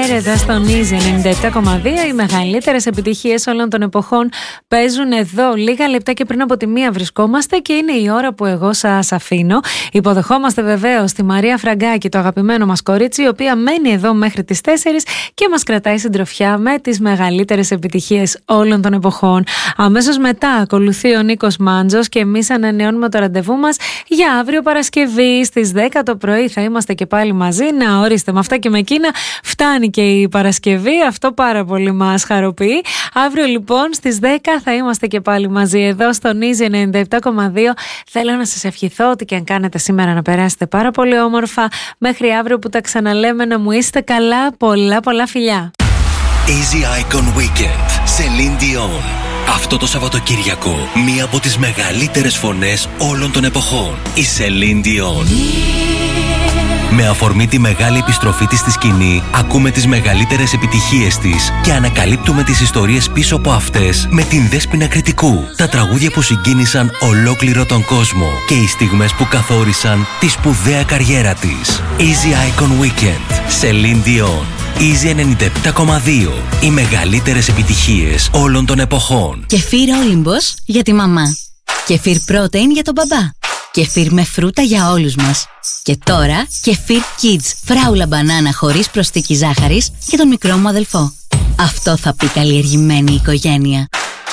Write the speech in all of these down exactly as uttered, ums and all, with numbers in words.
Air εδώ στον Easy ενενήντα επτά κόμμα δύο. Οι μεγαλύτερες επιτυχίες όλων των εποχών παίζουν εδώ. Λίγα λεπτά και πριν από τη μία βρισκόμαστε και είναι η ώρα που εγώ σας αφήνω. Υποδεχόμαστε βεβαίως τη Μαρία Φραγκάκη, το αγαπημένο μας κορίτσι, η οποία μένει εδώ μέχρι τις τέσσερις και μας κρατάει συντροφιά με τις μεγαλύτερες επιτυχίες όλων των εποχών. Αμέσως μετά ακολουθεί ο Νίκος Μάντζος και εμείς ανανεώνουμε το ραντεβού μας για αύριο Παρασκευή στις δέκα το πρωί. Θα είμαστε και πάλι μαζί. Να ορίστε, με αυτά και με εκείνα φτάνει και η Παρασκευή. Αυτό πάρα πολύ μας χαροποιεί. Αύριο λοιπόν στις δέκα θα είμαστε και πάλι μαζί εδώ στον Easy ενενήντα επτά κόμμα δύο. Θέλω να σας ευχηθώ ότι και αν κάνετε σήμερα να περάσετε πάρα πολύ όμορφα. Μέχρι αύριο που τα ξαναλέμε, να μου είστε καλά. Πολλά πολλά φιλιά. Easy Icon Weekend, Celine Dion. Αυτό το Σαββατοκύριακο, μία από τις μεγαλύτερες φωνές όλων των εποχών, η Celine Dion. Με αφορμή τη μεγάλη επιστροφή της στη σκηνή, ακούμε τις μεγαλύτερες επιτυχίες της και ανακαλύπτουμε τις ιστορίες πίσω από αυτές με την Δέσποινα Κρητικού. Τα τραγούδια που συγκίνησαν ολόκληρο τον κόσμο και οι στιγμές που καθόρισαν τη σπουδαία καριέρα της. Easy Icon Weekend, Celine Dion. Easy ενενήντα επτά κόμμα δύο. Οι μεγαλύτερες επιτυχίες όλων των εποχών. Κεφίρ Όλυμπος για τη μαμά. Κεφίρ Protein για τον μπαμπά. Κεφίρ με φρούτα για όλους μας. Και τώρα Κεφίρ Kids φράουλα μπανάνα χωρίς προσθήκη ζάχαρης για τον μικρό μου αδελφό. Αυτό θα πει καλλιεργημένη οικογένεια.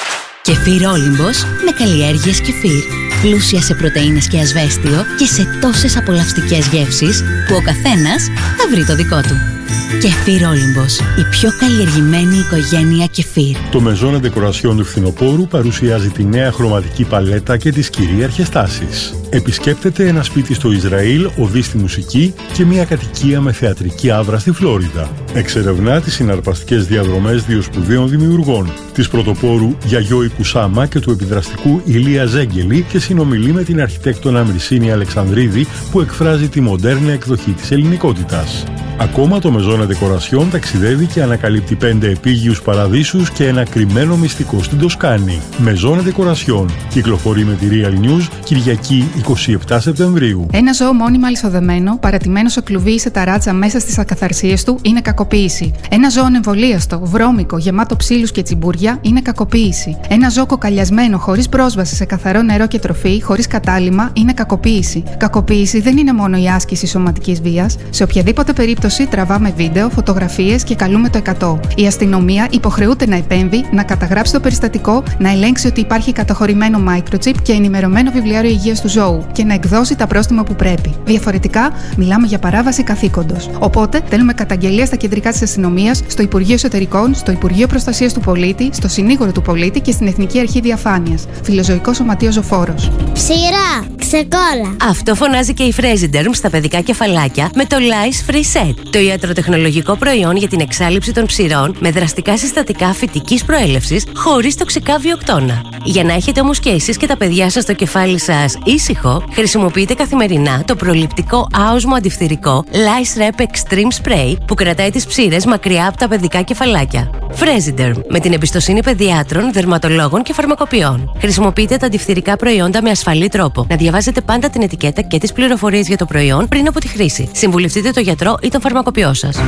Κεφίρ Όλυμπος με καλλιέργειες κεφίρ. Πλούσια σε πρωτεΐνες και ασβέστιο και σε τόσες απολαυστικές γεύσεις που ο καθένας θα βρει το δικό του. Κεφίρ Όλυμπος, η πιο καλλιεργημένη οικογένεια κεφίρ. Το Maison Decoration του φθινοπόρου παρουσιάζει τη νέα χρωματική παλέτα και τις κυρίαρχες τάσεις. Επισκέπτεται ένα σπίτι στο Ισραήλ, οδεί στη μουσική και μια κατοικία με θεατρική άβρα στη Φλόριδα. Εξερευνά τις συναρπαστικές διαδρομές δύο σπουδαίων δημιουργών, της πρωτοπόρου Γιαγιώη Κουσάμα και του επιδραστικού Ηλία Ζέγγελη, και συνομιλεί με την αρχιτέκτονα Μυρσίνη Αλεξανδρίδη που εκφράζει τη μοντέρνα εκδοχή της ελληνικότητας. Ακόμα το Maison Decoration ταξιδεύει και ανακαλύπτει πέντε επίγειους παραδείσους και ένα κρυμμένο μυστικό στην Τοσκάνη. Maison Decoration κυκλοφορεί με τη Real News Κυριακή εικοστή εβδόμη Σεπτεμβρίου. Ένα ζώο μόνιμα αλυσοδεμένο, παρατημένο σε κλουβί ή σε ταράτσα μέσα στις ακαθαρσίες του, είναι κακοποίηση. Ένα ζώο εμβολίαστο, βρώμικο, γεμάτο ψήλους και τσιμπούρια, είναι κακοποίηση. Ένα ζώο κοκαλιασμένο, χωρίς πρόσβαση σε καθαρό νερό και τροφή, χωρίς κατάλυμμα, είναι κακοποίηση. Κακοποίηση δεν είναι μόνο η άσκηση σωματικής βίας. Σε οποιαδήποτε περίπτωση τραβάμε βίντεο, φωτογραφίες και καλούμε το εκατό. Η αστυνομία υποχρεούται να επέμβει, να καταγράψει το περιστατικό, να ελέγξει ότι υπάρχει καταχωρημένο microchip και ενημερωμένο βιβλιάριο υγείας του ζώου και να εκδώσει τα πρόστιμα που πρέπει. Διαφορετικά, μιλάμε για παράβαση καθήκοντος. Οπότε, στέλνουμε καταγγελία στα κεντρικά της αστυνομίας, στο Υπουργείο Εσωτερικών, στο Υπουργείο Προστασίας του Πολίτη, στο Συνήγορο του Πολίτη και στην Εθνική Αρχή Διαφάνειας. Φιλοζωικό Σωματείο Ζωφόρος. Ψηρά, ξεκόλα. Αυτό φωνάζει και η Fraserderm στα παιδικά κεφαλάκια με το Lice Free Set. Το ιατροτεχνολογικό προϊόν για την εξάλειψη των ψηρών με δραστικά συστατικά φυτικής προέλευσης χωρίς τοξικά βιοκτώνα. Για να έχετε όμως και εσείς και τα παιδιά σας στο κεφάλι σας ήσυχο, χρησιμοποιείτε καθημερινά το προληπτικό άοσμο αντιφθυρικό Lice Rep Extreme Spray που κρατάει τις ψήρες μακριά από τα παιδικά κεφαλάκια. Fraserderm, με την εμπιστοσύνη παιδιάτρων, δερματολόγων και φαρμακοποιών. Χρησιμοποιείτε τα αντιφθυρικά προϊόντα με ασφαλή τρόπο. Να διαβάζετε πάντα την ετικέτα και τις πληροφορίες για το προϊόν πριν από τη χρήση. Συμβουλευτείτε τον γιατρό ή τον φαρμακοποιό σας.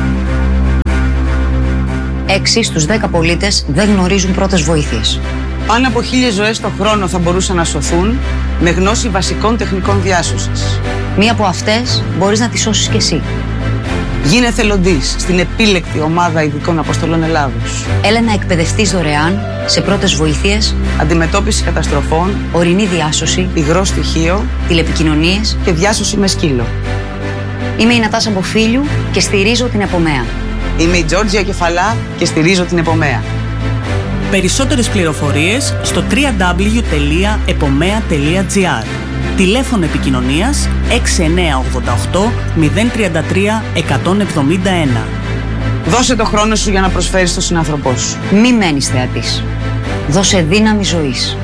έξι στους δέκα πολίτες δεν γνωρίζουν πρώτες βοήθειες. Πάνω από χίλιες ζωές το χρόνο θα μπορούσαν να σωθούν με γνώση βασικών τεχνικών διάσωσης. Μία από αυτές μπορείς να τη σώσεις κι εσύ. Γίνε εθελοντής στην επίλεκτη ομάδα ειδικών αποστολών Ελλάδος. Έλα να εκπαιδευτείς δωρεάν σε πρώτες βοήθειες, αντιμετώπιση καταστροφών, ορεινή διάσωση, υγρό στοιχείο, τηλεπικοινωνίες και διάσωση με σκύλο. Είμαι η Νατάσα Μποφίλιου και στηρίζω την Επομέα. Είμαι η Τζόρτζια Κεφαλά και στηρίζω την Επομέα. Περισσότερες πληροφορίες στο double-u double-u double-u τελεία επομέα τελεία τζι άρ. Τηλέφωνο επικοινωνίας έξι εννιά οκτώ οκτώ μηδέν τρία τρία εκατόν εβδομήντα ένα. Δώσε το χρόνο σου για να προσφέρεις στον συνάνθρωπό σου. Μη μένεις θεατής. Δώσε δύναμη ζωής.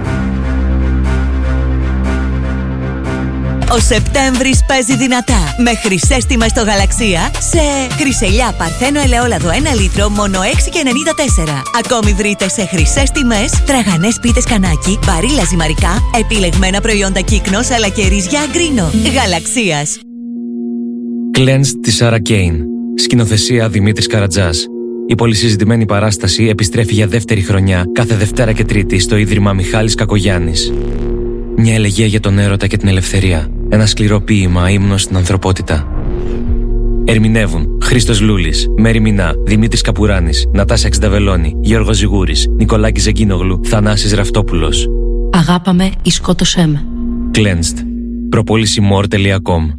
Ο Σεπτέμβρης παίζει δυνατά με χρυσές τιμές στο Γαλαξία σε χρυσελιά Παρθένο ελαιόλαδο ένα λίτρο μόνο έξι και ενενήντα τέσσερα. Ακόμη βρείτε σε χρυσές τιμές τραγανές πίτες κανάκι, μπαρίλα ζυμαρικά, επιλεγμένα προϊόντα κύκνος αλλά και ρύζια αγκρίνο. Γαλαξίας. Cleanse τη Sarah Kane. Σκηνοθεσία Δημήτρης Καρατζάς. Η πολυσυζητημένη παράσταση επιστρέφει για δεύτερη χρονιά κάθε Δευτέρα και Τρίτη στο Ίδρυμα Μιχάλης Κακογιάννης. Μια ελεγγύα για τον έρωτα και την ελευθερία. Ένα σκληρό ποίημα ύμνος στην ανθρωπότητα. Ερμηνεύουν Χρήστος Λούλης, Μέρη Μινά, Δημήτρης Καπουράνης, Νατάσα Εξνταβελώνη, Γιώργος Ζιγούρης, Νικολάκης Ζεγκίνογλου, Θανάσης Ραφτόπουλος. Αγάπαμε ή σκότωσέ με. Cleansed. προπόληση more τελεία com.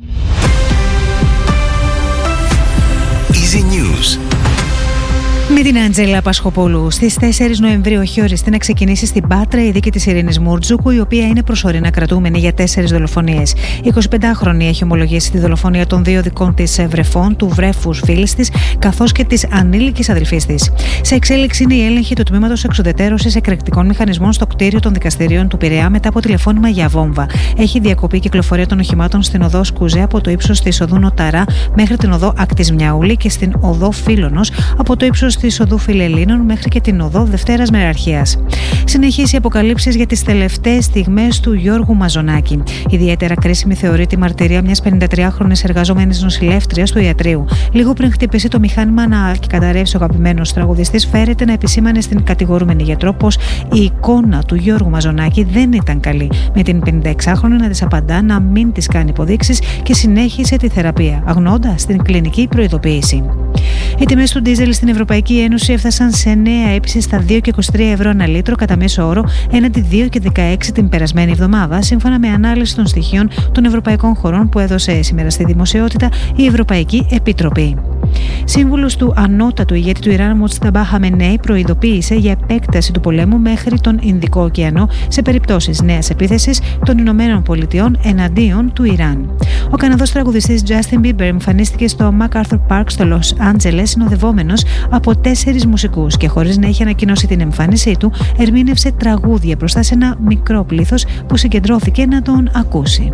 Easy News. Με την Άντζελα Πασχοπούλου. Στις τέσσερις Νοεμβρίου έχει οριστεί να ξεκινήσει στην Πάτρα η δίκη της Ειρήνης Μούρτζουκου, η οποία είναι προσωρινά κρατούμενη για τέσσερις δολοφονίες. Η εικοσιπεντάχρονη έχει ομολογήσει τη δολοφονία των δύο δικών της βρεφών, του βρέφους φίλης της, καθώς και της ανήλικης αδελφής της. Σε εξέλιξη είναι η έλεγχη του τμήματος εξουδετερώσης εκρηκτικών μηχανισμών στο κτίριο των δικαστηρίων του Πειραιά μετά από τηλεφώνημα για βόμβα. Έχει διακοπεί η κυκλοφορία των οχημάτων στην οδό Σκουζέ από το ύψος της οδού Νοταρά μέχρι την οδό Ακτής Μιαούλη και στην οδό Φίλωνος από το ύψος της οδού Φιλελλήνων μέχρι και την οδό Δευτέρας Μεραρχίας. Συνεχίζει οι αποκαλύψεις για τις τελευταίες στιγμές του Γιώργου Μαζονάκη. Ιδιαίτερα κρίσιμη θεωρείται η μαρτυρία μιας πενηντατριάχρονης εργαζόμενης νοσηλεύτριας του ιατρείου. Λίγο πριν χτυπήσει το μηχάνημα να καταρρεύσει ο αγαπημένος τραγουδιστής, φέρεται να επισήμανε στην κατηγορούμενη γιατρό πως η εικόνα του Γιώργου Μαζονάκη δεν ήταν καλή. Με την πενηνταεξάχρονη να της απαντά να μην της κάνει υποδείξεις και συνέχισε τη θεραπεία, αγνοώντας την κλινική προειδοποίηση. Οι τιμές του ντίζελ στην Ευρωπαϊκή Ένωση έφτασαν σε νέα ύψη στα δύο και είκοσι τρία ευρώ ανά λίτρο κατά μέσο όρο, έναντι δύο και δεκαέξι την περασμένη εβδομάδα, σύμφωνα με ανάλυση των στοιχείων των ευρωπαϊκών χωρών που έδωσε σήμερα στη δημοσιότητα η Ευρωπαϊκή Επιτροπή. Σύμβουλος του ανώτατου ηγέτη του Ιράν, Μοτζταμπά Χαμενέι, προειδοποίησε για επέκταση του πολέμου μέχρι τον Ινδικό ωκεανό σε περιπτώσεις νέας επίθεσης των Ηνωμένων Πολιτειών εναντίον του Ιράν. Ο Καναδός τραγουδιστής Justin Bieber εμφανίστηκε στο MacArthur Park στο Λος Άντζελες συνοδευόμενος από τέσσερις μουσικούς και χωρίς να έχει ανακοινώσει την εμφάνισή του, ερμήνευσε τραγούδια μπροστά σε ένα μικρό πλήθος που συγκεντρώθηκε να τον ακούσει.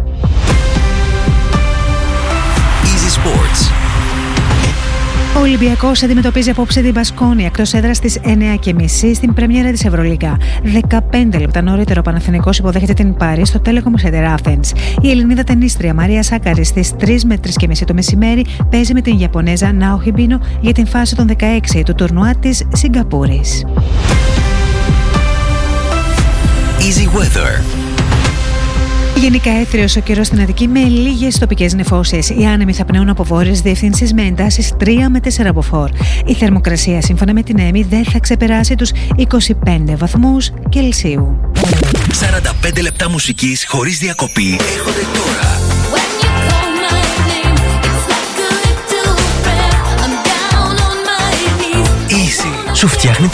Easy Sports. Ο Ολυμπιακός αντιμετωπίζει απόψε την Μπασκόνια εκτός έδρας στις εννιά και μισή στην πρεμιέρα της Ευρωλίγκα. δεκαπέντε λεπτά νωρίτερα ο Παναθηναϊκός υποδέχεται την Πάρη στο Telecom Center Athens. Η Ελληνίδα τενίστρια Μαρία Σάκαρη στις τρεις με τρεις και μισή το μεσημέρι παίζει με την Ιαπωνέζα Νάο Χιμπίνο για την φάση των δεκαέξι του τουρνουά της Σιγκαπούρης. Easy Weather. Γενικά έθριος ο καιρός στην Αττική με λίγες τοπικές νεφώσεις. Οι άνεμοι θα πνέουν από βόρειες διευθύνσεις με εντάσεις τρία με τέσσερα από φορ. Η θερμοκρασία σύμφωνα με την ΕΜΗ δεν θα ξεπεράσει τους είκοσι πέντε βαθμούς Κελσίου. σαράντα πέντε λεπτά μουσικής χωρίς διακοπή έρχονται τώρα. Easy σου φτιάχνει